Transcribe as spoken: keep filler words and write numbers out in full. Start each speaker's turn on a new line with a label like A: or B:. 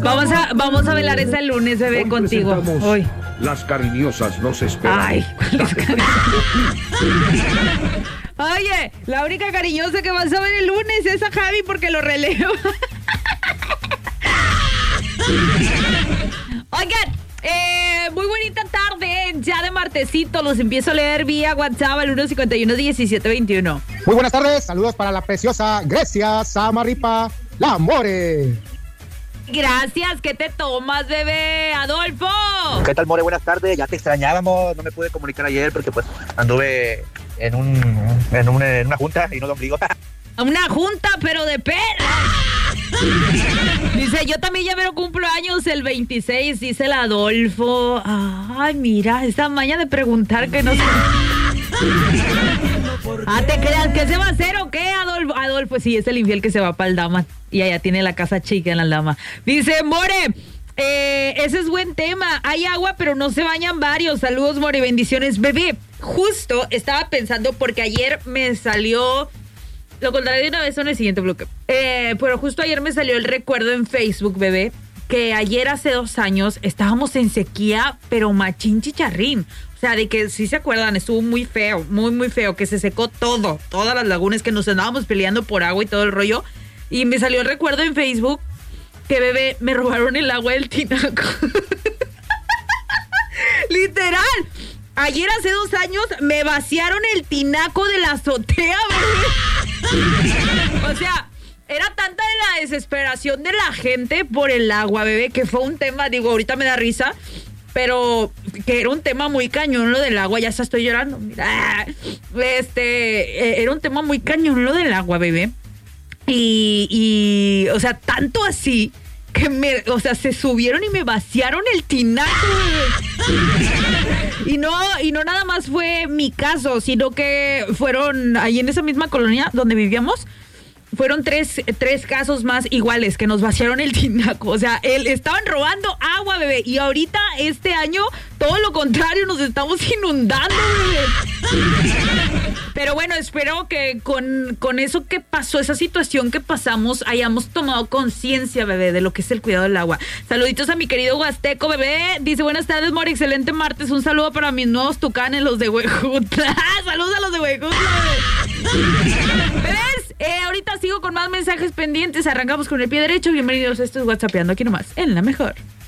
A: Vamos a, vamos a velar ese lunes, bebé,
B: Hoy
A: contigo.
B: presentamos
A: Hoy.
B: Las cariñosas nos esperan.
A: Ay, ¿cuáles cariñosas? Oye, la única cariñosa que vas a ver el lunes es a Javi porque lo relevo. Oigan, eh, muy bonita tarde, ya de martesito, los empiezo a leer vía WhatsApp al uno cincuenta y uno diecisiete veintiuno.
C: Muy buenas tardes, saludos para la preciosa Grecia Samarripa La More.
A: Gracias, ¿qué te tomas, bebé? Adolfo.
D: ¿Qué tal, More? Buenas tardes, ya te extrañábamos, no me pude comunicar ayer porque pues anduve en un en, un, en una junta y no lo ombligo.
A: Una junta, pero de perra. Dice, yo también ya me lo cumplo años el veintiséis, dice el Adolfo. Ay, mira, esa maña de preguntar que no sé. Ah, ¿te creas que se va a hacer o qué, Adolfo? Adolfo, sí, es el infiel que se va para el Dama y allá tiene la casa chica en la Dama. Dice, More, eh, ese es buen tema. Hay agua, pero no se bañan varios. Saludos, More, bendiciones. Bebé, justo estaba pensando porque ayer me salió... Lo contaré de una vez en el siguiente bloque. Eh, pero justo ayer me salió el recuerdo en Facebook, bebé, que ayer hace dos años estábamos en sequía, pero machín chicharrín. O sea, de que si se acuerdan, estuvo muy feo, muy, muy feo, que se secó todo, todas las lagunas, que nos andábamos peleando por agua y todo el rollo. Y me salió el recuerdo en Facebook que, bebé, me robaron el agua del tinaco. Literal. Ayer hace dos años me vaciaron el tinaco de la azotea, bebé. O sea, era tanta la desesperación de la gente por el agua, bebé, que fue un tema, digo, ahorita me da risa, pero que era un tema muy cañón lo del agua. Ya hasta estoy llorando, mira. Este, era un tema muy cañón lo del agua, bebé. Y, y, o sea, tanto así que me, o sea, se subieron y me vaciaron el tinaco, bebé. Y no, y no nada más fue mi caso, sino que fueron ahí en esa misma colonia donde vivíamos, fueron tres, tres casos más iguales que nos vaciaron el tinaco. O sea, él, estaban robando agua, bebé. Y ahorita, este año, todo lo contrario, nos estamos inundando, bebé. Pero bueno, espero que con, con eso que pasó, esa situación que pasamos, hayamos tomado conciencia, bebé, de lo que es el cuidado del agua. Saluditos a mi querido Huasteco, bebé. Dice, buenas tardes, Mori, excelente martes. Un saludo para mis nuevos tucanes, los de Huejutla. Saludos a los de Huejutla, bebé. ¿Ves? Eh, ahorita sigo con más mensajes pendientes. Arrancamos con el pie derecho. Bienvenidos a estos WhatsAppeando aquí nomás, en La Mejor.